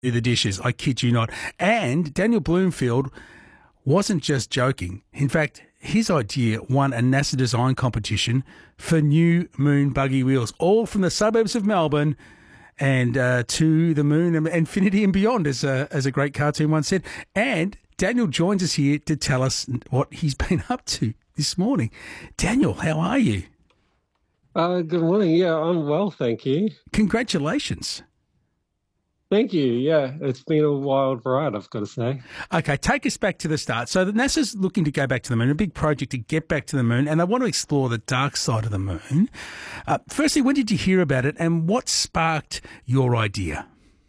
the dishes. I kid you not. And Daniel Bloomfield wasn't just joking. In fact, his idea won a NASA design competition for new moon buggy wheels, all from the suburbs of Melbourne and to the moon and infinity and beyond, as a great cartoon once said. And Daniel joins us here to tell us what he's been up to this morning. Daniel, how are you? Good morning. Yeah, I'm well, thank you. Congratulations. Thank you. Yeah, it's been a wild ride, I've got to say. Okay, take us back to the start. So the NASA's looking to go back to the moon, a big project to get back to the moon, and they want to explore the dark side of the moon. Firstly, when did you hear about it, and what sparked your idea?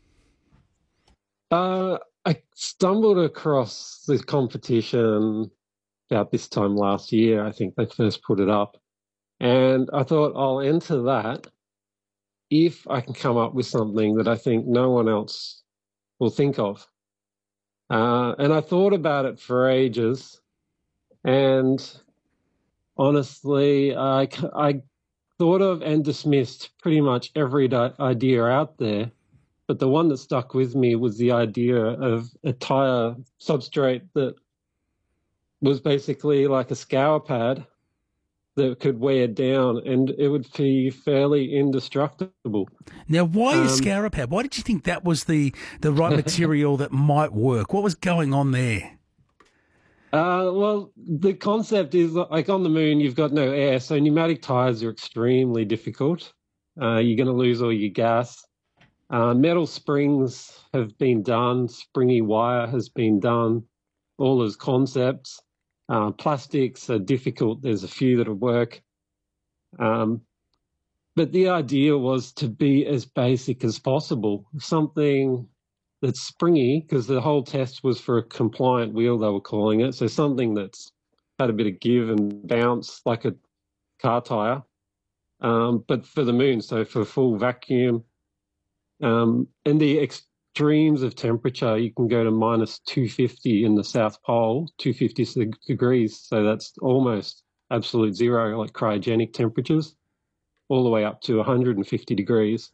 I stumbled across this competition about this time last year. I think they first put it up. And I thought I'll enter that if I can come up with something that I think no one else will think of. And I thought about it for ages. And honestly, I thought of and dismissed pretty much every idea out there. But the one that stuck with me was the idea of a tire substrate that was basically like a scour pad that could wear down, and it would be fairly indestructible. Now, why a scour pad? Why did you think that was the right material that might work? What was going on there? Well, the concept is like on the moon, you've got no air, so pneumatic tires are extremely difficult. You're going to lose all your gas. Metal springs have been done. Springy wire has been done, all as concepts. Plastics are difficult. There's a few that'll work. But the idea was to be as basic as possible, something that's springy, because the whole test was for a compliant wheel, they were calling it. So something that's had a bit of give and bounce like a car tire, but for the moon, so for full vacuum. And the extremes of temperature, you can go to minus 250 in the South Pole, 250 degrees. So that's almost absolute zero, like cryogenic temperatures, all the way up to 150 degrees.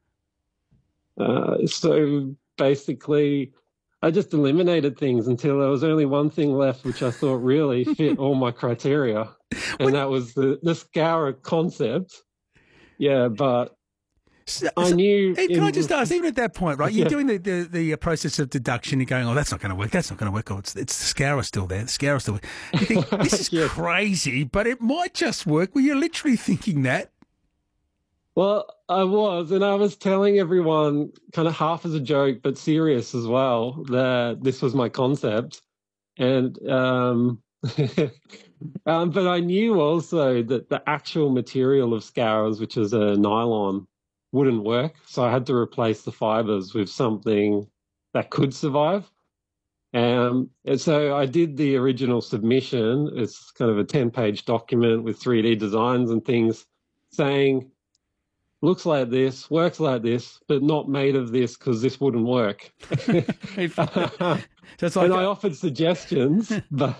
So basically, I just eliminated things until there was only one thing left, which I thought really fit all my criteria. And that was the scour concept. Yeah, but I knew. Can I just ask, even at that point, right? You're doing the process of deduction. You're going, oh, that's not going to work. That's not going to work. Oh, it's the scour still there. The scour still there. You think this is crazy, but it might just work. Well, you're literally thinking that. Well, I was, and I was telling everyone, kind of half as a joke, but serious as well, that this was my concept, and but I knew also that the actual material of scours, which is a nylon, wouldn't work. So I had to replace the fibers with something that could survive. And so I did the original submission. It's kind of a 10-page document with 3D designs and things saying, looks like this, works like this, but not made of this because this wouldn't work. So it's like and I offered suggestions, but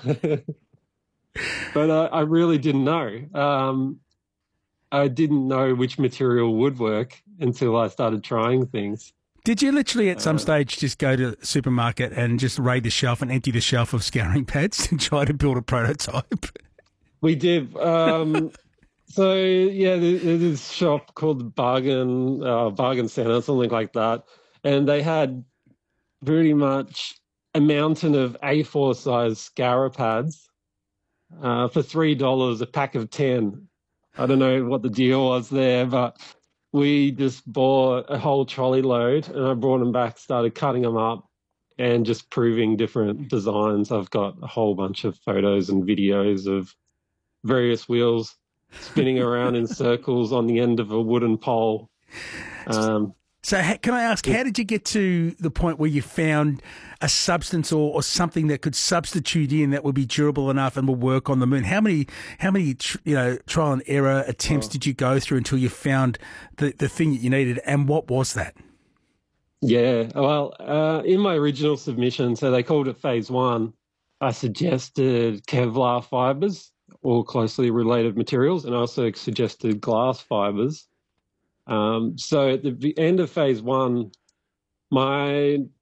I really didn't know. I didn't know which material would work until I started trying things. Did you literally at some stage just go to the supermarket and just raid the shelf and empty the shelf of scouring pads and try to build a prototype? We did. So, yeah, there's this shop called Bargain Center, something like that. And they had pretty much a mountain of A4 size scour pads for $3 a pack of 10. I don't know what the deal was there, but we just bought a whole trolley load and I brought them back, started cutting them up and just proving different designs. I've got a whole bunch of photos and videos of various wheels spinning around in circles on the end of a wooden pole. So can I ask, how did you get to the point where you found a substance or something that could substitute in that would be durable enough and will work on the moon? How many trial and error attempts did you go through until you found the thing that you needed, and what was that? Yeah, well, in my original submission, so they called it phase 1, I suggested Kevlar fibers or closely related materials, and also suggested glass fibers. So at the end of phase 1, my